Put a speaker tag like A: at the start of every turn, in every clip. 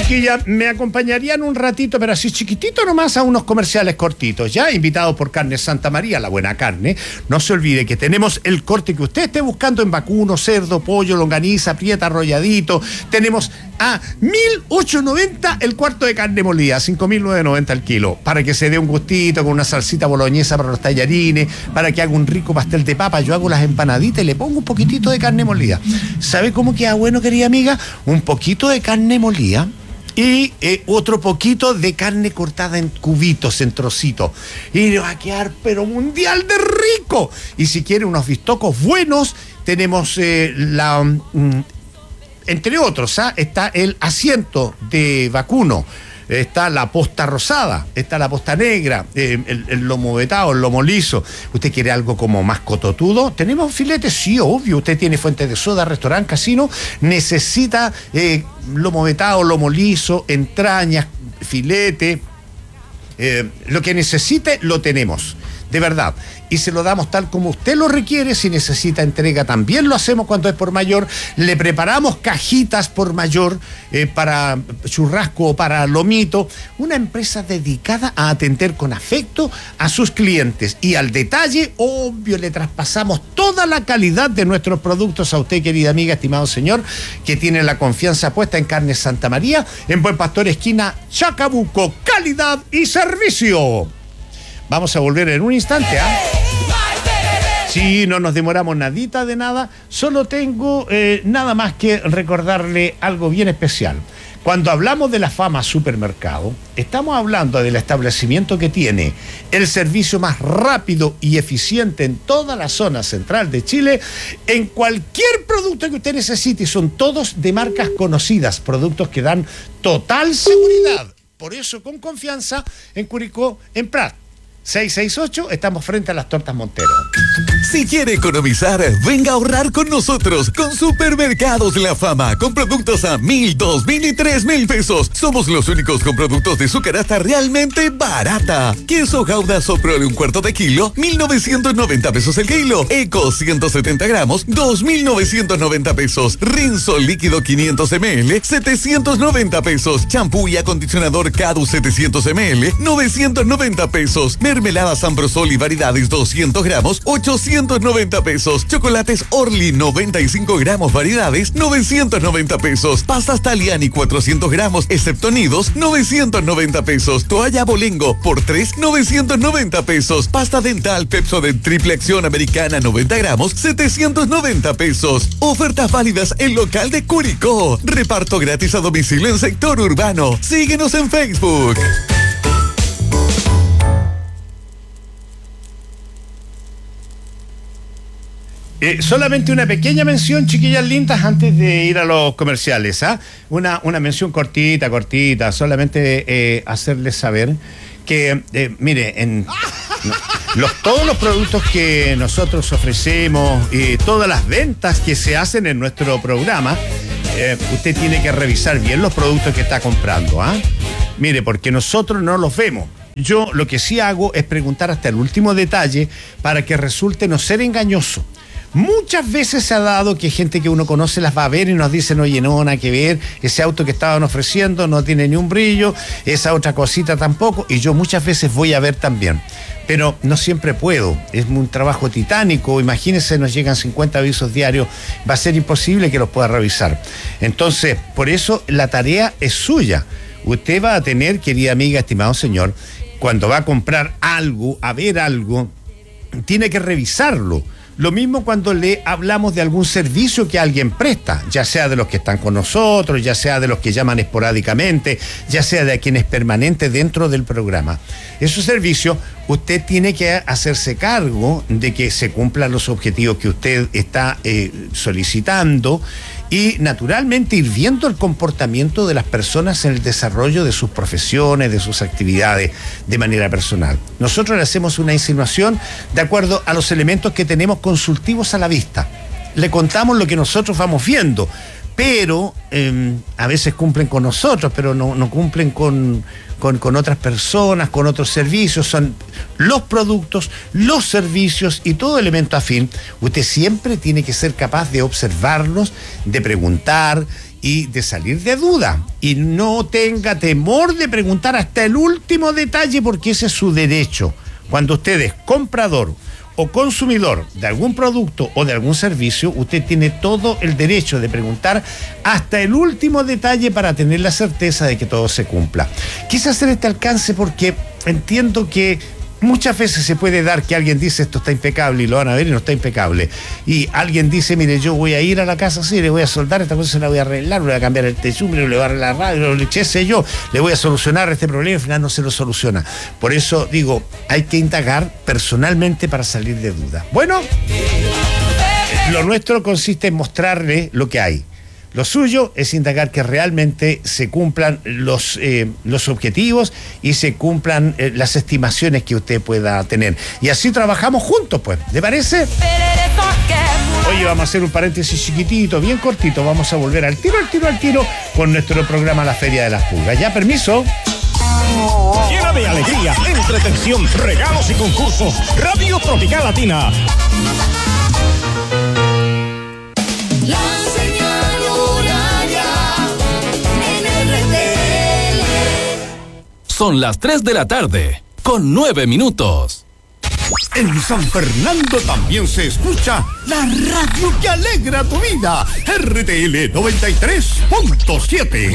A: Chiquilla, me acompañarían un ratito, pero así chiquitito nomás, a unos comerciales cortitos, ¿ya? Invitado por Carnes Santa María, la buena carne. No se olvide que tenemos el corte que usted esté buscando en vacuno, cerdo, pollo, longaniza, prieta, arrolladito. Tenemos a 1.890 el cuarto de carne molida, 5.990 el kilo, para que se dé un gustito con una salsita boloñesa para los tallarines, para que haga un rico pastel de papa. Yo hago las empanaditas y le pongo un poquitito de carne molida. ¿Sabe cómo queda bueno, querida amiga? Un poquito de carne molida y otro poquito de carne cortada en cubitos, en trocitos. Y le va a quedar pero mundial de rico. Y si quiere unos bistocos buenos, tenemos entre otros, está el asiento de vacuno. Está la posta rosada, está la posta negra, el lomo vetado, el lomo liso. ¿Usted quiere algo como más cototudo? ¿Tenemos filetes? Sí, obvio. Usted tiene fuente de soda, restaurante, casino. Necesita lomo vetado, lomo liso, entrañas, filete. Lo que necesite, lo tenemos. De verdad. Y se lo damos tal como usted lo requiere. Si necesita entrega, también lo hacemos cuando es por mayor. Le preparamos cajitas por mayor para churrasco o para lomito. Una empresa dedicada a atender con afecto a sus clientes. Y al detalle, obvio, le traspasamos toda la calidad de nuestros productos a usted, querida amiga, estimado señor, que tiene la confianza puesta en Carnes Santa María, en Buen Pastor, esquina Chacabuco. Calidad y servicio. Vamos a volver en un instante, ¿ah? Sí, no nos demoramos nadita de nada. Solo tengo nada más que recordarle algo bien especial. Cuando hablamos de la Fama Supermercado, estamos hablando del establecimiento que tiene el servicio más rápido y eficiente en toda la zona central de Chile, en cualquier producto que usted necesite. Son todos de marcas conocidas, productos que dan total seguridad. Por eso, con confianza, en Curicó, en Prat. 668, estamos frente a las Tortas Montero.
B: Si quiere economizar, venga a ahorrar con nosotros, con Supermercados La Fama, con productos a 1.000, 2.000 y 3.000 pesos. Somos los únicos con productos de su canasta realmente barata. Queso Gouda Soprole un cuarto de kilo, 1.990 pesos el kilo. Eco 170 gramos, 2.990 pesos. Rinzo líquido 500 ml, 790 pesos. Champú y acondicionador Cadu 700 ml, 990 pesos. Mermelada San Brosol y variedades 200 gramos, 890 pesos. Chocolates Orly 95 gramos variedades, 990 pesos. Pastas Taliani 400 gramos, excepto nidos, 990 pesos. Toalla Bolengo por 3, 990 pesos. Pasta dental Pepsodent triple acción americana 90 gramos, 790 pesos. Ofertas válidas en local de Curicó. Reparto gratis a domicilio en sector urbano. Síguenos en Facebook.
A: Solamente una pequeña mención, chiquillas lindas, antes de ir a los comerciales, ¿ah? Una mención cortita, solamente hacerles saber que, mire, todos los productos que nosotros ofrecemos y todas las ventas que se hacen en nuestro programa, usted tiene que revisar bien los productos que está comprando, ¿ah? Mire, porque nosotros no los vemos. Yo lo que sí hago es preguntar hasta el último detalle para que resulte no ser engañoso. Muchas veces se ha dado que gente que uno conoce las va a ver y nos dicen, oye, no, nada que ver, ese auto que estaban ofreciendo no tiene ni un brillo, esa otra cosita tampoco, y yo muchas veces voy a ver también, pero no siempre puedo, es un trabajo titánico. Imagínense, nos llegan 50 avisos diarios, va a ser imposible que los pueda revisar. Entonces, por eso la tarea es suya. Usted va a tener, querida amiga, estimado señor, cuando va a comprar algo, a ver algo, tiene que revisarlo. Lo mismo cuando le hablamos de algún servicio que alguien presta, ya sea de los que están con nosotros, ya sea de los que llaman esporádicamente, ya sea de quien es permanente dentro del programa. Esos servicios, usted tiene que hacerse cargo de que se cumplan los objetivos que usted está solicitando y naturalmente ir viendo el comportamiento de las personas en el desarrollo de sus profesiones, de sus actividades de manera personal. Nosotros le hacemos una insinuación de acuerdo a los elementos que tenemos consultivos a la vista. Le contamos lo que nosotros vamos viendo, pero a veces cumplen con nosotros, pero no cumplen con otras personas, con otros servicios. Son los productos, los servicios y todo elemento afín. Usted siempre tiene que ser capaz de observarlos, de preguntar y de salir de duda. Y no tenga temor de preguntar hasta el último detalle, porque ese es su derecho. Cuando usted es comprador o consumidor de algún producto o de algún servicio, usted tiene todo el derecho de preguntar hasta el último detalle para tener la certeza de que todo se cumpla. Quise hacer este alcance porque entiendo que muchas veces se puede dar que alguien dice esto está impecable y lo van a ver y no está impecable. Y alguien dice, mire, yo voy a ir a la casa, sí, le voy a soldar esta cosa, se la voy a arreglar, le voy a cambiar el techumbre, le voy a arreglar la radio, qué sé yo, le voy a solucionar este problema y al final no se lo soluciona. Por eso digo, hay que indagar personalmente para salir de duda. Bueno, lo nuestro consiste en mostrarle lo que hay. Lo suyo es indagar que realmente se cumplan los objetivos y se cumplan las estimaciones que usted pueda tener. Y así trabajamos juntos, pues. ¿Le parece? Oye, vamos a hacer un paréntesis chiquitito, bien cortito. Vamos a volver al tiro con nuestro programa La Feria de las Pulgas. ¿Ya? ¿Permiso?
C: Llena de alegría, entretención, regalos y concursos. Radio Tropical Latina.
D: Son las 3 de la tarde, con 9 minutos.
E: En San Fernando también se escucha la radio que alegra tu vida. RTL 93.7.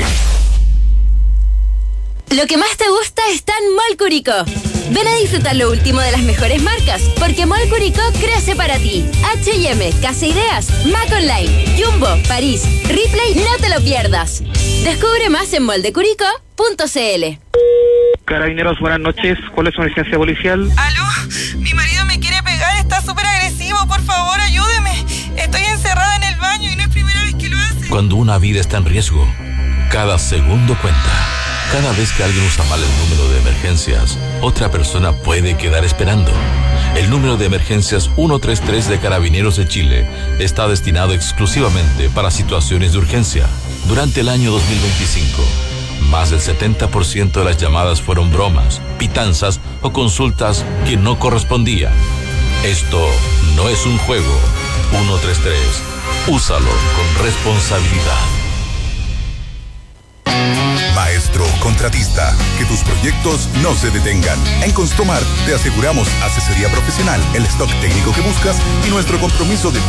F: Lo que más te gusta está en Mall Curicó. Ven a disfrutar lo último de las mejores marcas, porque Mall Curicó crece para ti. H&M, Casa Ideas, Mac Online, Jumbo, París, Ripley, no te lo pierdas. Descubre más en moldecuricó.cl.
G: Carabineros, buenas noches. ¿Cuál es su emergencia policial?
H: ¿Aló? Mi marido me quiere pegar, está súper agresivo. Por favor, ayúdeme. Estoy encerrada en el baño y no es primera vez que lo hace.
D: Cuando una vida está en riesgo, cada segundo cuenta. Cada vez que alguien usa mal el número de emergencias, otra persona puede quedar esperando. El número de emergencias 133 de Carabineros de Chile está destinado exclusivamente para situaciones de urgencia. Durante el año 2025, más del 70% de las llamadas fueron bromas, pitanzas o consultas que no correspondían. Esto no es un juego. 133. Úsalo con responsabilidad.
B: Maestro contratista, que tus proyectos no se detengan. En Construmar te aseguramos asesoría profesional, el stock técnico que buscas y nuestro compromiso de